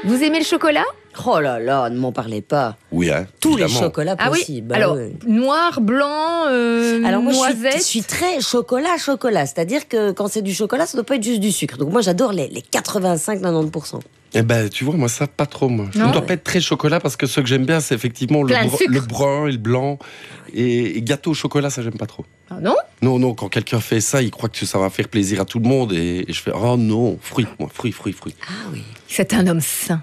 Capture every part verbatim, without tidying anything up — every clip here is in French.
Vous aimez le chocolat ? Oh là là, ne m'en parlez pas. Oui, hein, Tous évidemment. les chocolats Ah oui. possibles. bah Alors, oui. noir, blanc, euh, Alors moi, je noisette. suis, je suis très chocolat, chocolat. C'est-à-dire que quand c'est du chocolat, ça doit pas être juste du sucre. Donc moi, j'adore les, les quatre-vingt-cinq à quatre-vingt-dix pour cent. Eh ben, tu vois, moi, ça, pas trop, moi. Je Non. ne dois pas être très chocolat parce que ce que j'aime bien, c'est effectivement le, Plein de br- sucre. le brun et le blanc. Et, et gâteau au chocolat, ça, j'aime pas trop. Ah non ? Non, non, quand quelqu'un fait ça, il croit que ça va faire plaisir à tout le monde. Et, et je fais, oh non, fruits, moi, fruits, fruits, fruits. Ah oui. C'est un homme sain.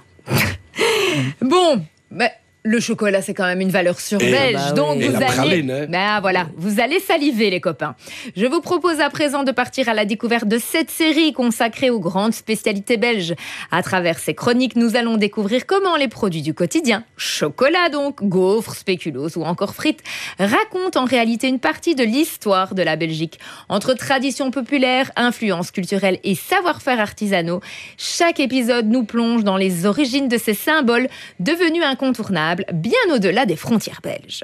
Bon, mais le chocolat, c'est quand même une valeur sûre Et- belge. bah oui. Donc Et vous la allez... praline, hein. Ben voilà, vous allez saliver, les copains. Je vous propose à présent de partir à la découverte de cette série consacrée aux grandes spécialités belges. À travers ces chroniques, nous allons découvrir comment les produits du quotidien, chocolat donc, gaufres, spéculoos ou encore frites, racontent en réalité une partie de l'histoire de la Belgique. Entre traditions populaires, influences culturelles et savoir-faire artisanaux, chaque épisode nous plonge dans les origines de ces symboles devenus incontournables bien au-delà des frontières belges.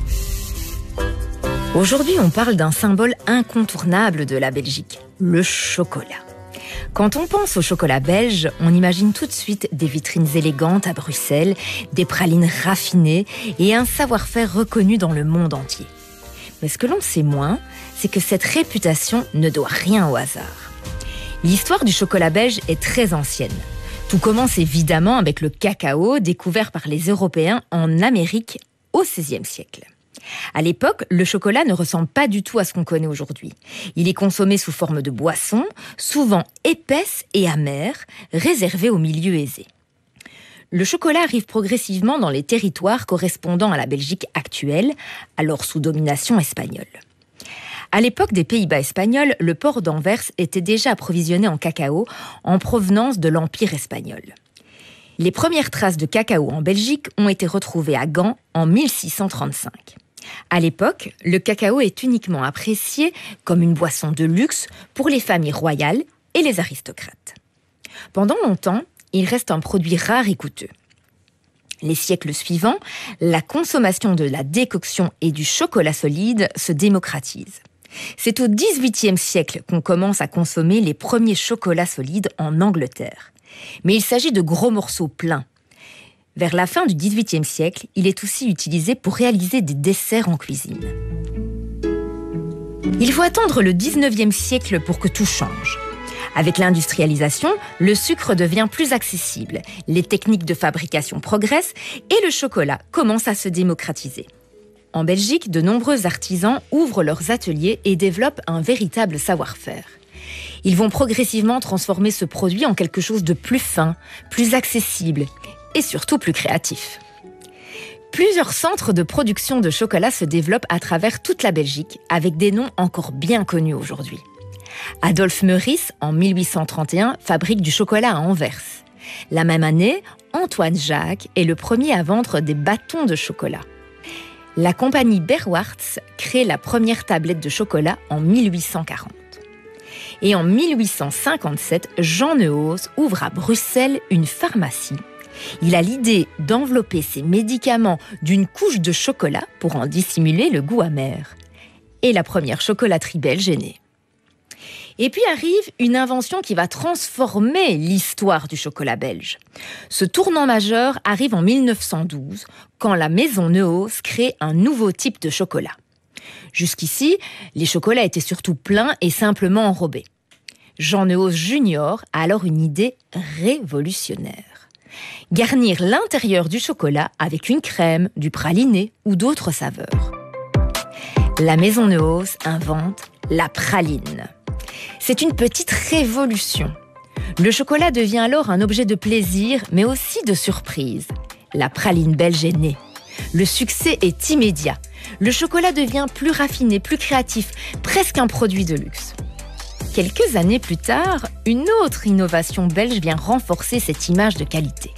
Aujourd'hui, on parle d'un symbole incontournable de la Belgique, le chocolat. Quand on pense au chocolat belge, on imagine tout de suite des vitrines élégantes à Bruxelles, des pralines raffinées et un savoir-faire reconnu dans le monde entier. Mais ce que l'on sait moins, c'est que cette réputation ne doit rien au hasard. L'histoire du chocolat belge est très ancienne. Tout commence évidemment avec le cacao découvert par les Européens en Amérique au seizième siècle. À l'époque, le chocolat ne ressemble pas du tout à ce qu'on connaît aujourd'hui. Il est consommé sous forme de boisson, souvent épaisse et amère, réservée aux milieux aisés. Le chocolat arrive progressivement dans les territoires correspondant à la Belgique actuelle, alors sous domination espagnole. À l'époque des Pays-Bas espagnols, le port d'Anvers était déjà approvisionné en cacao en provenance de l'Empire espagnol. Les premières traces de cacao en Belgique ont été retrouvées à Gand en mille six cent trente-cinq. À l'époque, le cacao est uniquement apprécié comme une boisson de luxe pour les familles royales et les aristocrates. Pendant longtemps, il reste un produit rare et coûteux. Les siècles suivants, la consommation de la décoction et du chocolat solide se démocratise. C'est au dix-huitième siècle qu'on commence à consommer les premiers chocolats solides en Angleterre. Mais il s'agit de gros morceaux pleins. Vers la fin du dix-huitième siècle, il est aussi utilisé pour réaliser des desserts en cuisine. Il faut attendre le dix-neuvième siècle pour que tout change. Avec l'industrialisation, le sucre devient plus accessible, les techniques de fabrication progressent et le chocolat commence à se démocratiser. En Belgique, de nombreux artisans ouvrent leurs ateliers et développent un véritable savoir-faire. Ils vont progressivement transformer ce produit en quelque chose de plus fin, plus accessible et surtout plus créatif. Plusieurs centres de production de chocolat se développent à travers toute la Belgique, avec des noms encore bien connus aujourd'hui. Adolphe Meurice, en mille huit cent trente et un, fabrique du chocolat à Anvers. La même année, Antoine Jacques est le premier à vendre des bâtons de chocolat. La compagnie Berwartz crée la première tablette de chocolat en mille huit cent quarante. Et en mille huit cent cinquante-sept, Jean Neuhaus ouvre à Bruxelles une pharmacie. Il a l'idée d'envelopper ses médicaments d'une couche de chocolat pour en dissimuler le goût amer. Et la première chocolaterie belge est née. Et puis arrive une invention qui va transformer l'histoire du chocolat belge. Ce tournant majeur arrive en mille neuf cent douze, quand la maison Neuhaus crée un nouveau type de chocolat. Jusqu'ici, les chocolats étaient surtout pleins et simplement enrobés. Jean Neuhaus junior a alors une idée révolutionnaire. Garnir l'intérieur du chocolat avec une crème, du praliné ou d'autres saveurs. La maison Neuhaus invente la praline. C'est une petite révolution. Le chocolat devient alors un objet de plaisir, mais aussi de surprise. La praline belge est née. Le succès est immédiat. Le chocolat devient plus raffiné, plus créatif, presque un produit de luxe. Quelques années plus tard, une autre innovation belge vient renforcer cette image de qualité.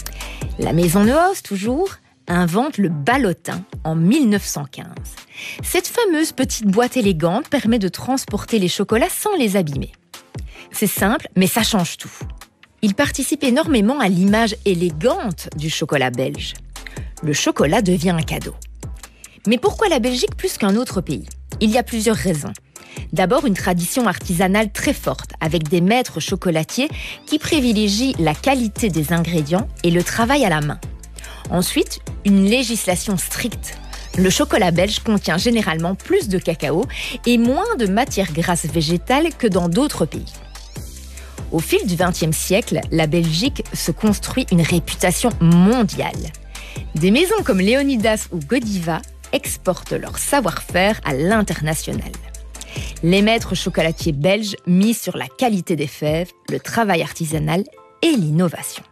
La maison Neuhaus, toujours, invente le ballotin en mille neuf cent quinze. Cette fameuse petite boîte élégante permet de transporter les chocolats sans les abîmer. C'est simple, mais ça change tout. Il participe énormément à l'image élégante du chocolat belge. Le chocolat devient un cadeau. Mais pourquoi la Belgique plus qu'un autre pays ? Il y a plusieurs raisons. D'abord, une tradition artisanale très forte, avec des maîtres chocolatiers qui privilégient la qualité des ingrédients et le travail à la main. Ensuite, une législation stricte. Le chocolat belge contient généralement plus de cacao et moins de matières grasses végétales que dans d'autres pays. Au fil du vingtième siècle, la Belgique se construit une réputation mondiale. Des maisons comme Léonidas ou Godiva exportent leur savoir-faire à l'international. Les maîtres chocolatiers belges misent sur la qualité des fèves, le travail artisanal et l'innovation.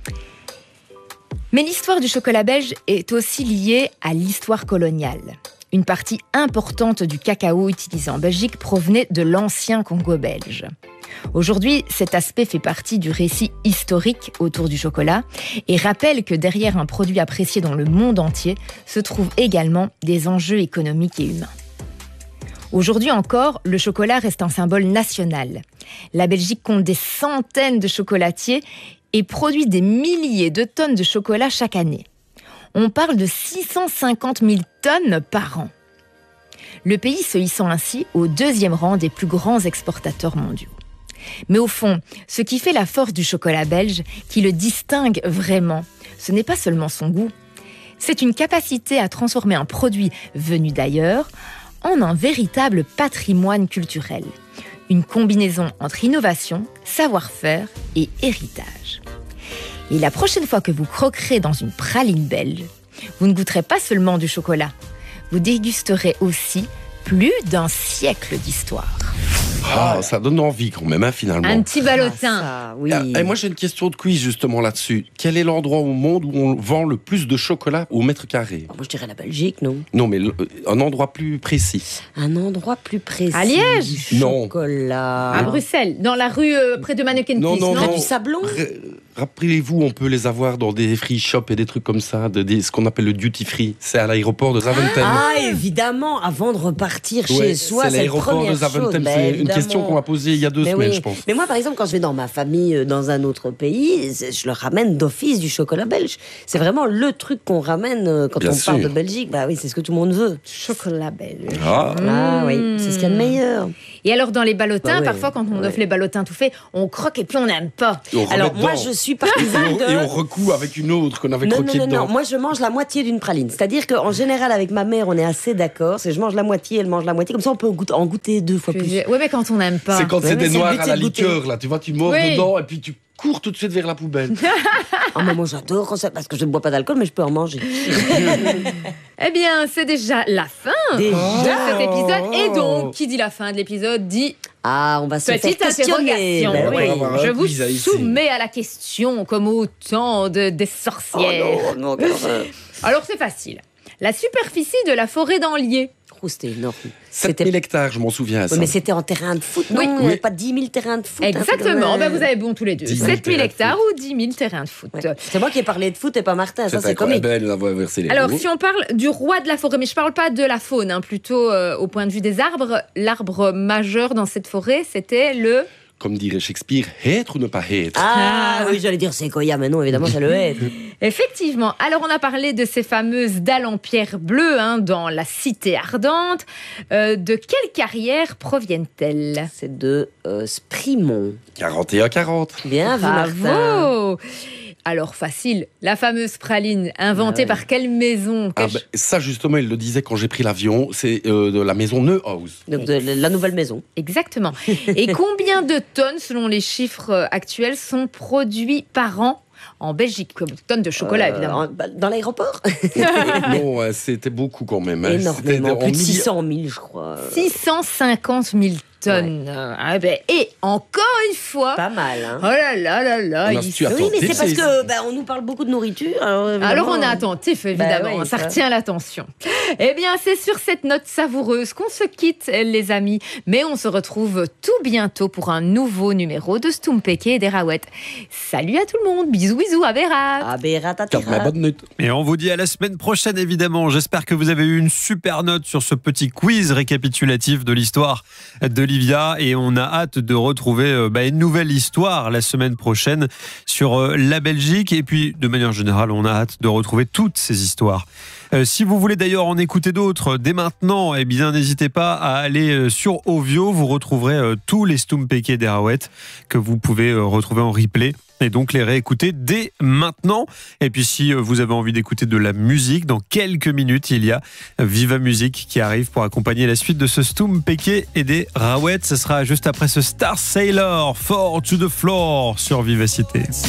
Mais l'histoire du chocolat belge est aussi liée à l'histoire coloniale. Une partie importante du cacao utilisé en Belgique provenait de l'ancien Congo belge. Aujourd'hui, cet aspect fait partie du récit historique autour du chocolat et rappelle que derrière un produit apprécié dans le monde entier se trouvent également des enjeux économiques et humains. Aujourd'hui encore, le chocolat reste un symbole national. La Belgique compte des centaines de chocolatiers et produit des milliers de tonnes de chocolat chaque année. On parle de six cent cinquante mille tonnes par an. Le pays se hissant ainsi au deuxième rang des plus grands exportateurs mondiaux. Mais au fond, ce qui fait la force du chocolat belge, qui le distingue vraiment, ce n'est pas seulement son goût. C'est une capacité à transformer un produit venu d'ailleurs en un véritable patrimoine culturel. Une combinaison entre innovation, savoir-faire et héritage. Et la prochaine fois que vous croquerez dans une praline belge, vous ne goûterez pas seulement du chocolat, vous dégusterez aussi plus d'un siècle d'histoire. Ah, ça donne envie quand même, hein, finalement. Un petit ballotin. Ah, ça, oui. Et moi, j'ai une question de quiz justement là-dessus. Quel est l'endroit au monde où on vend le plus de chocolat au mètre carré? Moi, je dirais la Belgique, non? Non, mais le- un endroit plus précis. Un endroit plus précis. À Liège? Du Non. chocolat. À Bruxelles, dans la rue euh, près de Mannequin Non, Peace, non, Près non. du Sablon? R- Rappelez-vous, on peut les avoir dans des free shops et des trucs comme ça, de, des, ce qu'on appelle le duty free. C'est à l'aéroport de Zaventem. Ah, évidemment, avant de repartir Ouais, chez soi, c'est c'est la l'aéroport première de Zaventem. chose. Ben, C'est une évidemment. question qu'on m'a posée il y a deux Mais semaines, oui. je pense. Mais moi, par exemple, quand je vais dans ma famille, euh, dans un autre pays, c'est- je leur ramène d'office du chocolat belge. C'est vraiment le truc qu'on ramène euh, quand Bien on sûr. parle de Belgique. Bah oui, c'est ce que tout le monde veut. chocolat belge. Ah, Ah oui, c'est ce qu'il y a de meilleur. Et alors dans les ballotins, Bah ouais, parfois quand on ouais. offre les ballotins tout faits, on croque et puis on n'aime pas. et on remet Alors moi, dedans. je suis Et partisane on, de... et on recoue avec une autre qu'on avait Non, non, croquée non, non, dedans. moi je mange la moitié d'une praline. C'est-à-dire qu'en général, avec ma mère, on est assez d'accord. C'est je mange la moitié, elle mange la moitié. Comme ça, on peut en goûter, en goûter deux fois plus. Oui, mais quand on n'aime pas. C'est quand Ouais, c'est mais des c'est le noirs but, à c'est la de goûter. liqueur, là. Tu vois, tu mords Oui. dedans et puis tu cours tout de suite vers la poubelle. Ah, mais moi j'adore quand ça, parce que je ne bois pas d'alcool, mais je peux en manger. Eh bien, c'est déjà la fin Déjà. de cet épisode. Et donc, qui dit la fin de l'épisode dit Ah, on va se petite faire questionner. interrogation. Ben oui. Oui, On va avoir un je vous quiz ici. soumets à la question comme au temps de, des Oh sorcières. non, non, quelle horreur. Alors c'est facile. La superficie de la forêt d'Anlier. Oh, c'était énorme. sept mille hectares, je m'en souviens. à ça. Oui, mais c'était en terrain de foot, non Oui. Il n'y avait Oui. pas dix mille terrains de foot. un truc Exactement, comme- ben, vous avez bon tous les deux. dix mille sept mille terrains de hectares ou dix mille terrains de foot. Ouais. C'est moi qui ai parlé de foot et pas Martin, ça C'est c'est comique. incroyable, elle a versé les Alors, roues. si on parle du roi de la forêt, mais je parle pas de la faune, hein, plutôt euh, au point de vue des arbres, l'arbre majeur dans cette forêt, c'était le... Comme dirait Shakespeare, être ou ne pas être. Ah Ah. oui, j'allais dire séquoia, mais non, évidemment, c'est le hêtre. Effectivement. Alors, on a parlé de ces fameuses dalles en pierre bleue hein, dans la cité ardente. Euh, de quelle carrière proviennent-elles? C'est de euh, Sprimont. quarante et un quarante. Bien vu, Martin. Bravo! Alors, facile. La fameuse praline, inventée Ah ouais. par quelle maison? Ah Quel- ben, ça, justement, il le disait quand j'ai pris l'avion. C'est euh, de la maison Neuhaus. Donc de la nouvelle maison. Exactement. Et combien de tonnes, selon les chiffres euh, actuels, sont produits par an en Belgique? Comme tonnes de chocolat, Euh, évidemment. en- bah, dans l'aéroport non, ouais, c'était beaucoup quand même. hein. Énormément. C'était en Plus de milli- six cent mille, je crois. six cent cinquante mille tonnes. Euh, ah ben, et encore une fois, Pas mal, hein. oh là là là là, Non, ils tu as- sont- Oui, mais Attends, c'est parce c'est- que bah, on nous parle beaucoup de nourriture. Alors, évidemment, Alors on est attentif, évidemment, Bah oui, ça ça. retient l'attention. Eh bien, c'est sur cette note savoureuse qu'on se quitte, les amis. Mais on se retrouve tout bientôt pour un nouveau numéro de Stumpeke et des Raouettes. Salut à tout le monde, bisous bisous, à Vera. Ah, ben, Garde ma bonne note. Et on vous dit à la semaine prochaine, évidemment. J'espère que vous avez eu une super note sur ce petit quiz récapitulatif de l'histoire d'Olivia. Et on a hâte de retrouver euh, bah, une nouvelle histoire la semaine prochaine sur euh, la Belgique. Et puis, de manière générale, on a hâte de retrouver toutes ces histoires Euh, si vous voulez d'ailleurs en écouter d'autres dès maintenant, eh bien n'hésitez pas à aller sur Ovio. Vous retrouverez euh, tous les Stoum Péké des Raouettes que vous pouvez euh, retrouver en replay et donc les réécouter dès maintenant. Et puis si euh, vous avez envie d'écouter de la musique, dans quelques minutes, il y a Viva Musique qui arrive pour accompagner la suite de ce Stoum Péké et des Raouettes. Ce sera juste après ce Star Sailor, Four to the Floor sur Vivacité.